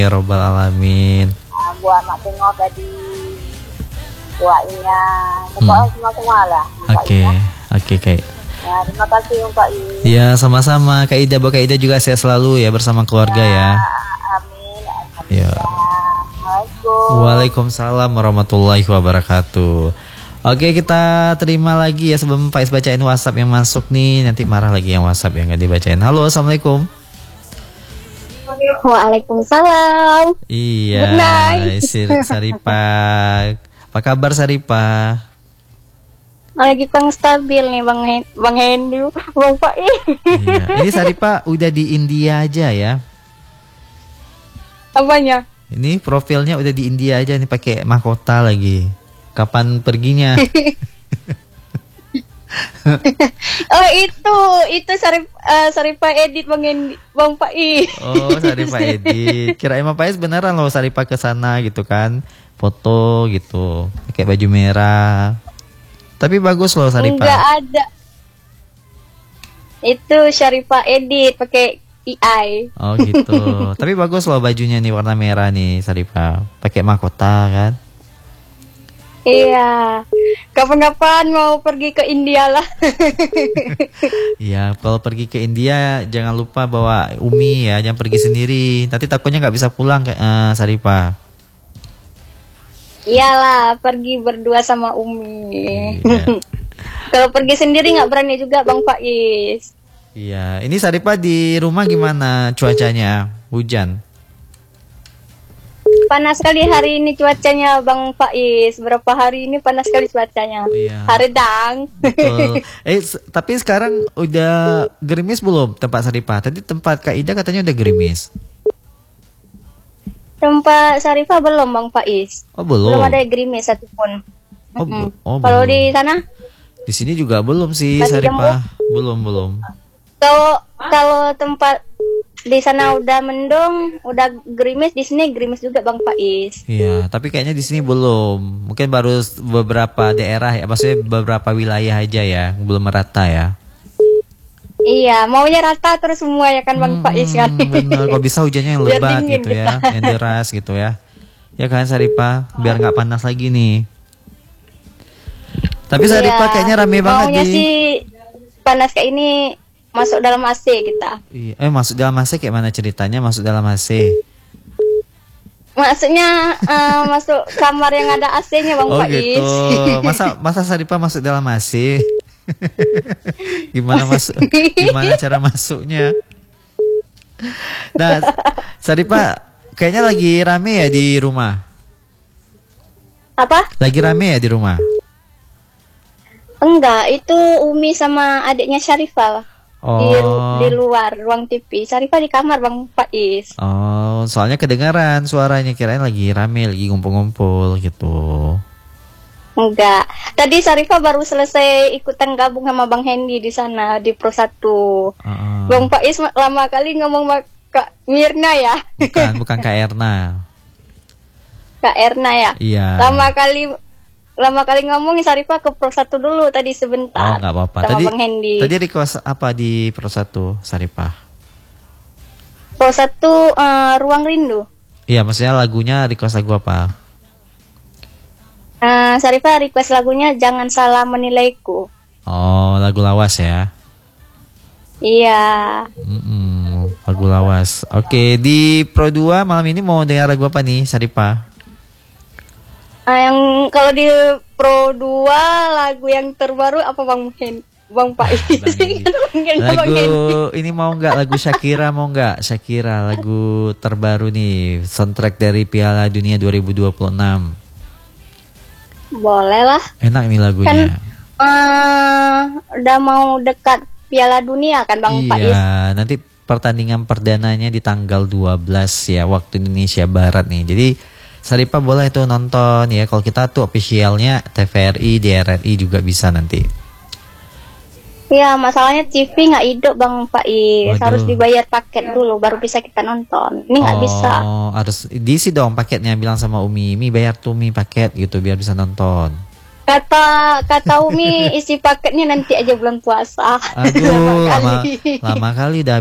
Ya Robbal Alamin. Buat mak tengok tadi buatnya semua lah. Oke, Kak. Ya, terima kasih Kak I. Ya, sama-sama Kak Ida. Kak Ida juga sehat selalu ya bersama keluarga ya. Amin. Ya. Assalamualaikum. Waalaikumsalam warahmatullahi wabarakatuh. Oke, kita terima lagi ya sebelum Pak Is bacain WhatsApp yang masuk nih. Nanti marah lagi yang WhatsApp yang nggak dibacain. Halo, assalamualaikum. Waalaikumsalam. Iya, Good night. Saripah. Apa kabar Saripah? Lagi kurang stabil nih Bang Hendy, Bang Faiz. Iya. Ini Saripah udah di India aja ya. Apanya? Ini profilnya udah di India aja nih pakai mahkota lagi. Kapan perginya? Oh itu Saripah edit Bang Faiz. Oh, Saripah edit. Kirain Pak Is beneran loh Saripah ke sana gitu kan. Foto gitu, pakai baju merah. Tapi bagus loh Saripah. Enggak ada. Itu Saripah edit pakai AI. Oh gitu. Tapi bagus loh bajunya nih warna merah nih Saripah. Pakai mahkota kan. Iya. Kapan-kapan mau pergi ke India lah. Iya, kalau pergi ke India jangan lupa bawa Umi ya, jangan pergi sendiri. Nanti takutnya nggak bisa pulang ke Saripah. Iyalah, pergi berdua sama Umi. Iya. Kalau pergi sendiri nggak berani juga Bang Faiz. Iya, ini Saripah di rumah gimana cuacanya? Hujan? Panas sekali hari ini cuacanya Bang Faiz. Berapa hari ini panas sekali cuacanya. Iya. Haredang. Betul. Tapi sekarang udah gerimis belum tempat Saripah? Tadi tempat Kak Ida katanya udah gerimis. Tempat Saripah belum Bang Faiz. Oh belum. Belum ada gerimis satupun. Kalau belum. di sana? Di sini juga belum sih Masih Saripah. Belum. Kalau tempat di sana udah mendung, udah gerimis, di sini gerimis juga Bang Faiz. Iya, tapi kayaknya di sini belum. Mungkin baru beberapa daerah ya, maksudnya beberapa wilayah aja ya, belum merata ya. Iya, maunya rata terus semua ya kan Bang Faiz kan. Benar, kalau bisa hujannya yang Biar lebat dingin gitu kita. ya, yang deras gitu ya. Ya kan Saripah, biar nggak panas lagi nih. Tapi Saripah kayaknya rame banget maunya sih panas kayak ini masuk dalam AC kita. Iya, masuk dalam AC kayak mana ceritanya masuk dalam AC? Maksudnya masuk kamar yang ada AC-nya Bang Oh Faiz. gitu. Masa Saripah masuk dalam AC? Gimana cara masuknya? Nah, Saripah kayaknya lagi rame ya di rumah. Apa? Lagi rame ya di rumah? Enggak, itu Umi sama adiknya Syarifah. Di luar ruang TV. Syarifah di kamar Bang Faiz. Oh, soalnya kedengaran suaranya, kirain lagi rame, lagi ngumpul-ngumpul gitu. Enggak. Tadi Syarifah baru selesai ikutan gabung sama Bang Hendy di sana di Pro 1. Bang Faiz lama kali ngomong sama Kak Mirna ya. Bukan Kak Erna. Kak Erna ya. Iya. Lama kali ngomong Syarifah ke Pro 1 dulu tadi sebentar. Oh, nggak apa-apa. Bang Hendy. Tadi request apa di Pro 1 Syarifah? Pro 1 Ruang Rindu. Iya, maksudnya lagunya request lagu apa? Syarifah request lagunya Jangan Salah Menilaiku. Oh, lagu lawas ya. Iya. Lagu lawas. Oke, di Pro 2 malam ini mau dengar lagu apa nih Syarifah? Yang kalau di Pro 2 lagu yang terbaru apa Bang Faiz? Lagu ini mau nggak? Lagu Shakira mau nggak? Shakira lagu terbaru nih, soundtrack dari Piala Dunia 2026. Boleh lah. Enak nih lagunya. Kan udah mau dekat Piala Dunia kan Bang Faiz? Iya, nanti pertandingan perdananya di tanggal 12 ya waktu Indonesia Barat nih. Jadi Saripah boleh tuh nonton ya. Kalau kita tuh officialnya TVRI, DRRI juga bisa nanti. Iya, masalahnya TV nggak hidup Bang Faiz. Harus dibayar paket dulu baru bisa kita nonton. Ini nggak bisa. Oh, harus diisi dong paketnya. Bilang sama Umi bayar tuh Umi paket gitu biar bisa nonton. Kata Umi isi paketnya nanti aja bulan puasa. Aduh, lama kali dah